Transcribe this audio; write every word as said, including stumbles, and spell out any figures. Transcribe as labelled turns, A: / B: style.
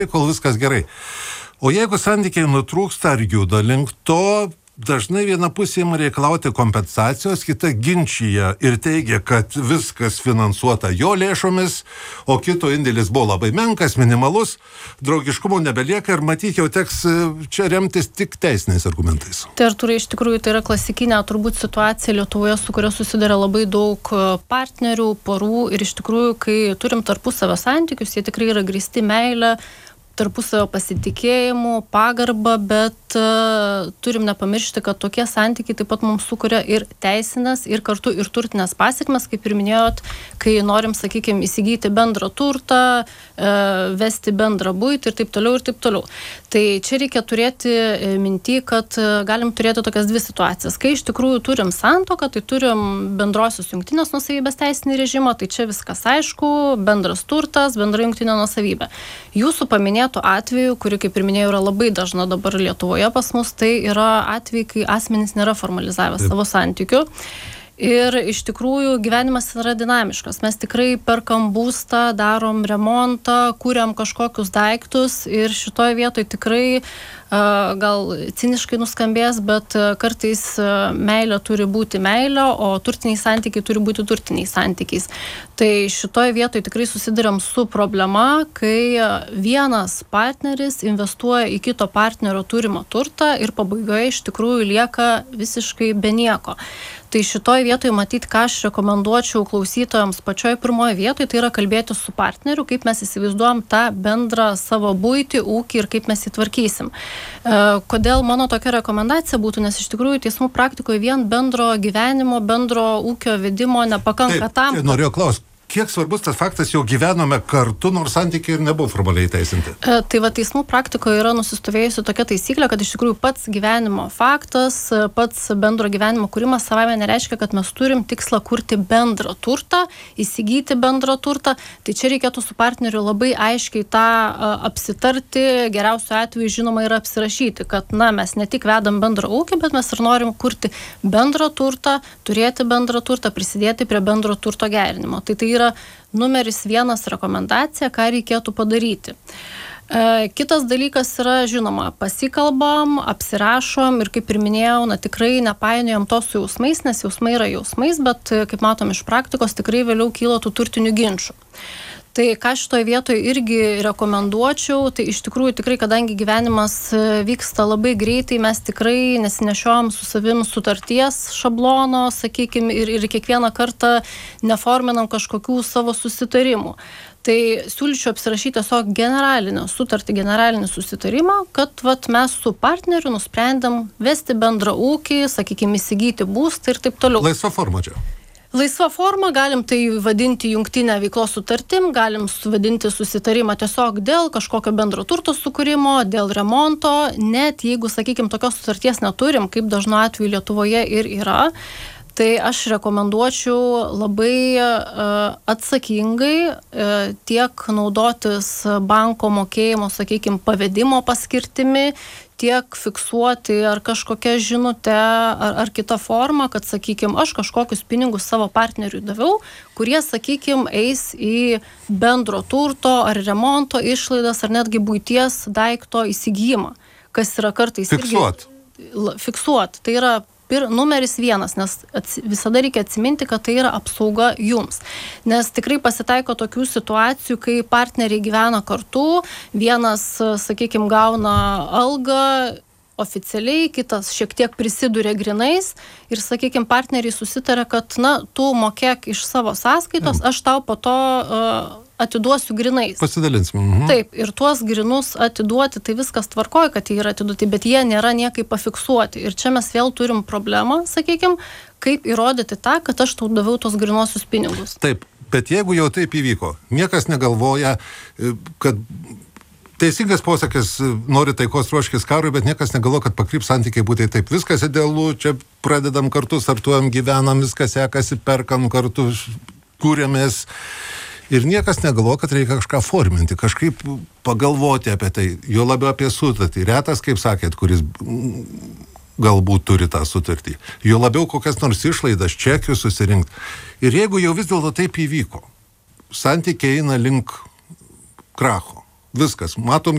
A: kol viskas gerai. O jeigu santykiai nutrūksta ar juda link to, dažnai viena pusė ima reikalauti kompensacijos, kita ginčija ir teigia, kad viskas finansuota jo lėšomis, o kito indėlis buvo labai menkas, minimalus, draugiškumo nebelieka ir matyt jau teks čia remtis tik teisiniais argumentais.
B: Tai Artūrai, iš tikrųjų tai yra klasikinė turbūt situacija Lietuvoje, su kuria susiduria labai daug partnerių, porų ir iš tikrųjų, kai turim tarpusavio santykius, jie tikrai yra grįsti meilę, tarpusavio pasitikėjimu, pagarbą, bet uh, turim nepamiršti, kad tokie santykiai taip pat mums sukuria ir teisinės, ir kartu ir turtinės pasiekmes, kaip ir minėjot, kai norim, sakykime, įsigyti bendrą turtą, uh, vesti bendrą buitį ir taip toliau ir taip toliau. Tai čia reikia turėti minty, kad uh, galim turėti tokias dvi situacijas. Kai iš tikrųjų turim santuoką, tai turim bendrosios jungtinės nuosavybės teisinį režimą, tai čia viskas aišku, bendras turtas, bendra jungtinė nuosavybė. Jūsų paminėtų atveju, kuri, kaip ir minėjau, yra labai dažna dabar Lietuvoje pas mus, tai yra atvejai, kai asmenys nėra formalizavę Taip. Savo santykių. Ir iš tikrųjų gyvenimas yra dinamiškas. Mes tikrai perkam būstą, darom remontą, kūriam kažkokius daiktus ir šitoje vietoje tikrai uh, gal ciniškai nuskambės, bet uh, kartais uh, meilė turi būti meilė, o turtiniai santykiai turi būti turtiniais santykiais. Tai šitoje vietoje tikrai susiduriam su problema, kai vienas partneris investuoja į kito partnerio turimą turtą ir pabaigoje iš tikrųjų lieka visiškai be nieko. Tai šitoj vietoje matyti, ką aš rekomenduočiau klausytojams pačioj pirmoje vietoje, tai yra kalbėti su partneriu, kaip mes įsivaizduojam tą bendrą savo buitį, ūkį ir kaip mes jį tvarkysim. Kodėl mano tokia rekomendacija būtų, nes iš tikrųjų teismų praktikoje vien bendro gyvenimo, bendro ūkio vedimo nepakanka
A: Taip,
B: tam.
A: Norėjau klausti. Kiek svarbus tas faktas, jau gyvenome kartu, nors santykiai ir nebuvo formaliai teisinti?
B: E, tai va, teismų praktikoje yra nusistovėjusi tokia taisyklė, kad iš tikrųjų pats gyvenimo faktas, pats bendro gyvenimo kūrimas savame nereiškia, kad mes turim tikslą kurti bendrą turtą, įsigyti bendrą turtą. Tai čia reikėtų su partneriu labai aiškiai tą a, apsitarti, geriausiu atveju žinoma yra apsirašyti, kad na, mes ne tik vedam bendrą ūkį, bet mes ir norim kurti bendrą turtą, turėti bendrą turtą, prisidėti prie bendro turto gerinimo. Tai tai yra numeris vienas rekomendacija, ką reikėtų padaryti. E, kitas dalykas yra, žinoma, pasikalbam, apsirašom ir kaip ir minėjau, na tikrai nepainiojam to su jausmais, nes jausmai yra jausmais, bet kaip matom iš praktikos, tikrai vėliau kyla tų turtinių ginčių. Tai ką šitoje vietoje irgi rekomenduočiau, tai iš tikrųjų tikrai, kadangi gyvenimas vyksta labai greitai, mes tikrai nesinešiojam su savim sutarties šablono, sakykime, ir, ir kiekvieną kartą neforminam kažkokių savo susitarimų. Tai siūlyčiau apsirašyti tiesiog generalinę sutartį, generalinį susitarimą, kad vat, mes su partneriu nusprendėm vesti bendrą ūkį, sakykime, įsigyti būstą ir taip toliau.
A: Laisva forma čia.
B: Laisva forma, galim tai vadinti jungtinę veiklos sutartim, galim vadinti susitarimą tiesiog dėl kažkokio bendro turto sukūrimo, dėl remonto, net jeigu, sakykime, tokios sutarties neturim, kaip dažnu atveju Lietuvoje ir yra, tai aš rekomenduočiau labai uh, atsakingai uh, tiek naudotis banko mokėjimo, sakykime, pavedimo paskirtimi, tiek fiksuoti ar kažkokią žinutę ar, ar kitą formą, kad, sakykime, aš kažkokius pinigus savo partneriui daviau, kurie, sakykime, eis į bendro turto ar remonto išlaidas ar netgi buities daikto įsigijimą, kas yra kartais
A: Fiksuot.
B: irgi... Fiksuot. Tai yra ir numeris vienas, nes ats, visada reikia atsiminti, kad tai yra apsauga jums. Nes tikrai pasitaiko tokių situacijų, kai partneriai gyvena kartu, vienas, sakykime, gauna algą oficialiai, kitas šiek tiek prisiduria grinais ir, sakykime, partneriai susitarė, kad, na, tu mokėk iš savo sąskaitos, aš tau po to uh, atiduosiu grinais.
A: Pasidalinsim. Mhm.
B: Taip, ir tuos grinus atiduoti, tai viskas tvarkoja, kad jie yra atiduoti, bet jie nėra niekaip pafiksuoti. Ir čia mes vėl turim problemą, sakykime, kaip įrodyti tą, kad aš tau daviau tos grinuosius pinigus.
A: Taip, bet jeigu jau taip įvyko, niekas negalvoja, kad teisingas posakis, nori taikos ruoškis karui, bet niekas negalvoja, kad pakryps santykiai būtų taip. Viskas idealu, čia pradedam kartu, startuojam, gyvenam, viskas sekasi, perkam kartu, kūrėmės. Ir niekas negalvoja, kad reikia kažką forminti, kažkaip pagalvoti apie tai, jo labiau apie sutartį. Retas, kaip sakėt, kuris galbūt turi tą sutartį. Jo labiau kokias nors išlaidas, čekius susirinkti. Ir jeigu jau vis dėlto taip įvyko, santykiai eina link kracho. Viskas, matom